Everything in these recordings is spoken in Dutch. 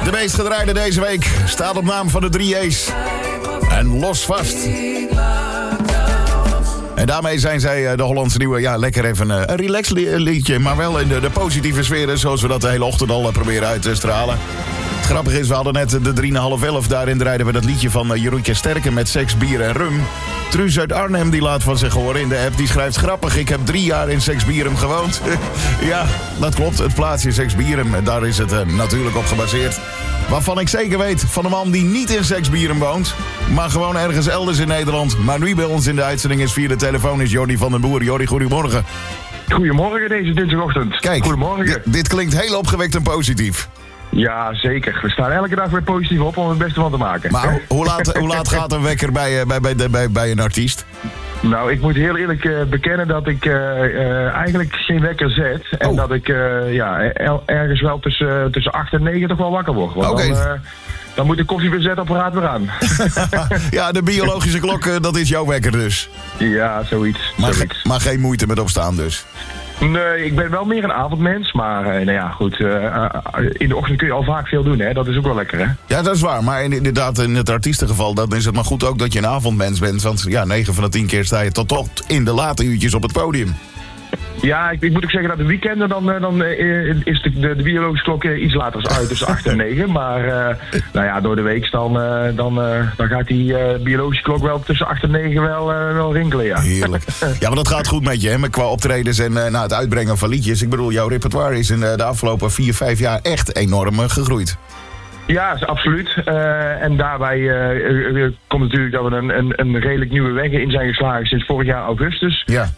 De meest gedraaide deze week staat op naam van de 3A's. En Los Vast. En daarmee zijn zij de Hollandse nieuwe, ja, lekker even een relax liedje. Maar wel in de positieve sfeer, zoals we dat de hele ochtend al proberen uit te stralen. Het grappige is, we hadden net de 3,5-11. Daarin draaiden we dat liedje van Jeroentje Sterken met seks, bier en rum. Truus uit Arnhem die laat van zich horen in de app. Die schrijft grappig, ik heb 3 jaar in Seksbierum gewoond. Ja, dat klopt. Het plaatsje Seksbierum, daar is het natuurlijk op gebaseerd. Waarvan ik zeker weet van een man die niet in Seksbierum woont, maar gewoon ergens elders in Nederland. Maar nu bij ons in de uitzending is via de telefoon is Jordi van den Boer. Jordi, goedemorgen. Goedemorgen deze dinsdagochtend. Kijk, goedemorgen. Dit klinkt heel opgewekt en positief. Ja, zeker. We staan elke dag weer positief op om er het beste van te maken. Maar hoe laat gaat een wekker bij een artiest? Nou, ik moet heel eerlijk bekennen dat ik eigenlijk geen wekker zet. En dat ik ergens wel tussen 8 en 9 toch wel wakker word. Want dan moet de koffiezetapparaat weer aan. Ja, de biologische klok, dat is jouw wekker dus. Ja, zoiets. Maar geen moeite met opstaan dus. Nee, ik ben wel meer een avondmens, maar in de ochtend kun je al vaak veel doen, hè. Dat is ook wel lekker, hè. Ja, dat is waar, maar inderdaad in het artiestengeval, dan is het maar goed ook dat je een avondmens bent, want ja, 9 van de 10 keer sta je tot in de late uurtjes op het podium. Ja, ik moet ook zeggen dat de weekenden dan is de biologische klok iets later uit, tussen 8 en 9. Maar door de week dan gaat die biologische klok wel tussen 8 en 9 wel rinkelen, ja. Heerlijk. Ja, maar dat gaat goed met je, hè, qua optredens en het uitbrengen van liedjes. Ik bedoel, jouw repertoire is in de afgelopen 4-5 jaar echt enorm gegroeid. Ja, absoluut. En daarbij komt natuurlijk dat we een redelijk nieuwe weg in zijn geslagen sinds vorig jaar augustus. Ja.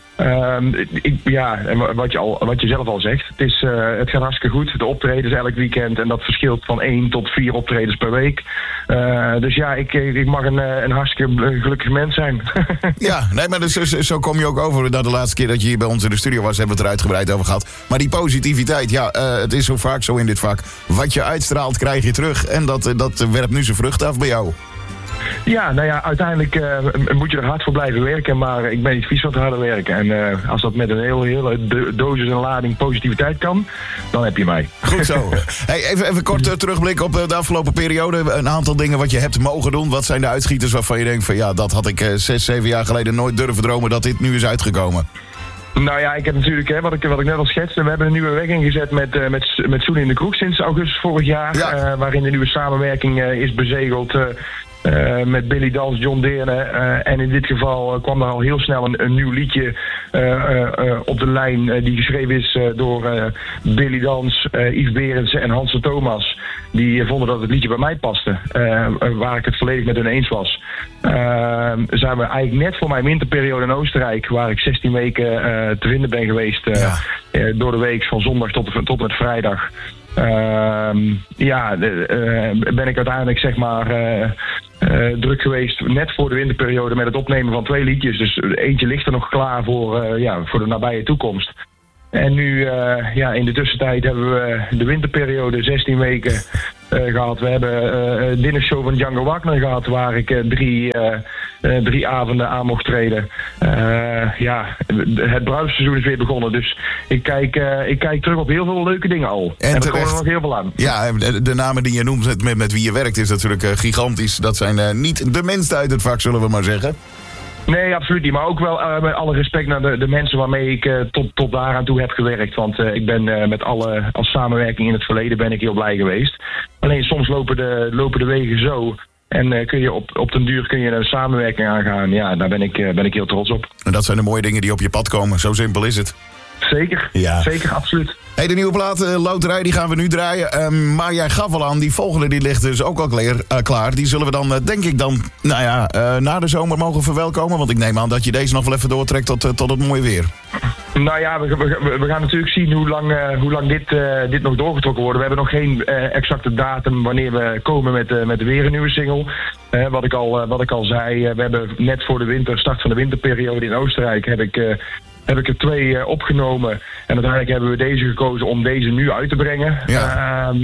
En wat je zelf al zegt, het gaat hartstikke goed. De optredens elk weekend en dat verschilt van 1 tot 4 optredens per week. Dus ja, ik mag een hartstikke gelukkig mens zijn. Ja, nee, maar dus, zo kom je ook over. Nou, de laatste keer dat je hier bij ons in de studio was, hebben we het er uitgebreid over gehad. Maar die positiviteit, ja, het is zo vaak zo in dit vak. Wat je uitstraalt, krijg je terug. En dat werpt nu zijn vrucht af bij jou. Ja, nou ja, uiteindelijk moet je er hard voor blijven werken, maar ik ben niet vies van te harde werken. En als dat met een hele dosis en lading positiviteit kan, dan heb je mij. Goed zo. Hey, even kort terugblik op de afgelopen periode. Een aantal dingen wat je hebt mogen doen. Wat zijn de uitschieters waarvan je denkt van ja, dat had ik 6-7 jaar geleden nooit durven dromen dat dit nu is uitgekomen? Nou ja, ik heb natuurlijk, wat ik net al schetste, we hebben een nieuwe weg ingezet met Zoenen in de Kroeg sinds augustus vorig jaar. Ja. Waarin de nieuwe samenwerking is bezegeld met Billy Dans, John Deerne. En in dit geval kwam er al heel snel een nieuw liedje op de lijn die geschreven is door Billy Dans, Yves Berendsen en Hans de Thomas. Die vonden dat het liedje bij mij paste, waar ik het volledig met hun eens was. Zijn we eigenlijk net voor mijn winterperiode in Oostenrijk, waar ik 16 weken te vinden ben geweest, door de week van zondag tot met vrijdag. Ben ik uiteindelijk zeg maar druk geweest net voor de winterperiode met het opnemen van 2 liedjes. Dus eentje ligt er nog klaar voor de nabije toekomst. En nu, in de tussentijd hebben we de winterperiode 16 weken gehad. We hebben een dinnershow van Django Wagner gehad, waar ik 3 avonden aan mocht treden. Het bruilseizoen is weer begonnen, dus ik kijk terug op heel veel leuke dingen al. En er komen er nog heel veel aan. Ja, de namen die je noemt met wie je werkt is natuurlijk gigantisch. Dat zijn niet de minste uit het vak, zullen we maar zeggen. Nee, absoluut niet. Maar ook wel met alle respect naar de mensen waarmee ik tot daaraan toe heb gewerkt. Want ik ben met alle als samenwerking in het verleden ben ik heel blij geweest. Alleen soms lopen de wegen zo. En kun je op den duur kun je een samenwerking aangaan. Ja, daar ben ik heel trots op. En dat zijn de mooie dingen die op je pad komen. Zo simpel is het. Zeker, ja. Zeker, absoluut. Hey, de nieuwe plaat, Loterij, die gaan we nu draaien. Maar jij gaf al aan, die volgende die ligt dus ook al klaar. Die zullen we dan, denk ik dan, na de zomer mogen verwelkomen. Want ik neem aan dat je deze nog wel even doortrekt tot het mooie weer. Nou ja, we gaan natuurlijk zien hoe lang dit nog doorgetrokken wordt. We hebben nog geen exacte datum wanneer we komen met weer een nieuwe single. Wat ik al zei, we hebben net voor de start van de winterperiode in Oostenrijk heb ik er 2 opgenomen. En uiteindelijk hebben we deze gekozen om deze nu uit te brengen. Ja.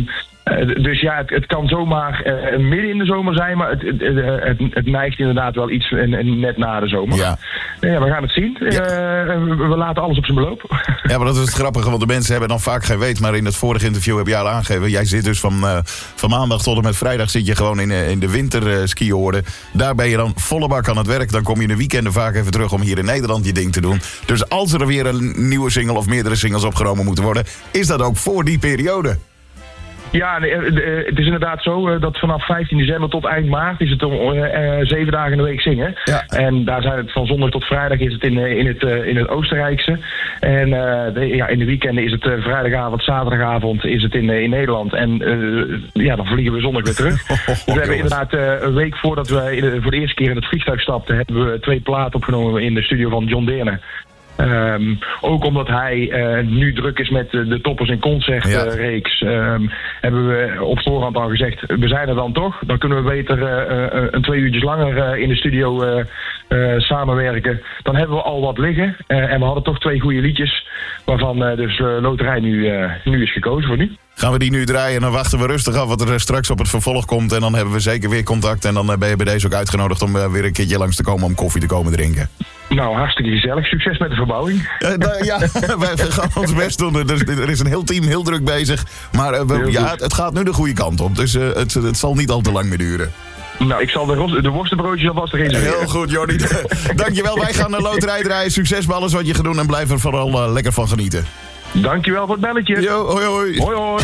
Dus ja, het kan zomaar midden in de zomer zijn, maar het neigt inderdaad wel iets net na de zomer. Ja, we gaan het zien. We laten alles op zijn beloop. Ja, maar dat is het grappige, want de mensen hebben dan vaak geen weet. Maar in het vorige interview heb jij al aangegeven. Jij zit dus van maandag tot en met vrijdag zit je gewoon in de winterskiorde. Daar ben je dan volle bak aan het werk. Dan kom je in de weekenden vaak even terug om hier in Nederland je ding te doen. Dus als er weer een nieuwe single of meerdere singles opgenomen moeten worden, is dat ook voor die periode. Ja, het is inderdaad zo dat vanaf 15 december tot eind maart is het 7 dagen in de week zingen. Ja. En daar zijn het van zondag tot vrijdag is het in het Oostenrijkse. En in de weekenden is het vrijdagavond, zaterdagavond is het in Nederland. En dan vliegen we zondag weer terug. Dus we hebben inderdaad een week voordat we voor de eerste keer in het vliegtuig stapten, hebben we 2 platen opgenomen in de studio van John Deerne. Ook omdat hij nu druk is met de Toppers en Concertreeks, hebben we op voorhand al gezegd, we zijn er dan toch. Dan kunnen we beter 2 uurtjes langer in de studio samenwerken. Dan hebben we al wat liggen. En we hadden toch 2 goede liedjes, waarvan dus Loterij nu is gekozen voor nu. Gaan we die nu draaien en dan wachten we rustig af wat er straks op het vervolg komt. En dan hebben we zeker weer contact. En dan ben je bij deze ook uitgenodigd om weer een keertje langs te komen om koffie te komen drinken. Nou, hartstikke gezellig. Succes met de verbouwing. Wij gaan ons best doen. Er is een heel team heel druk bezig. Maar het gaat nu de goede kant op. Dus het zal niet al te lang meer duren. Nou, ik zal de worstenbroodjes alvast reserveren. Heel goed, Jordi. Dankjewel. Wij gaan naar Loterij draaien. Succes bij alles wat je gaat doen en blijf er vooral lekker van genieten. Dankjewel voor het belletje. Yo, hoi hoi. Hoi hoi.